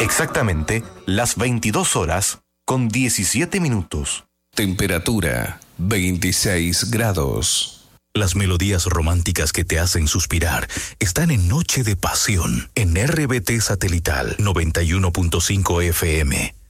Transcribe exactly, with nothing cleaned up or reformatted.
Exactamente las veintidós horas con diecisiete minutos. Temperatura veintiséis grados. Las melodías románticas que te hacen suspirar están en Noche de Pasión en R B T Satelital noventa y uno punto cinco F M.